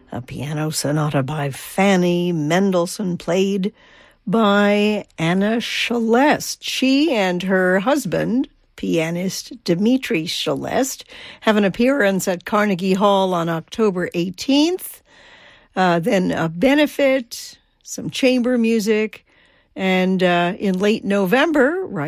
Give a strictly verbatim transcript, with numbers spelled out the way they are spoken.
a piano sonata by Fanny Mendelssohn, played by Anna Shelest. She and her husband, pianist Dmitri Shelest, have an appearance at Carnegie Hall on October eighteenth. Uh, then a benefit, some chamber music, and uh, in late November, right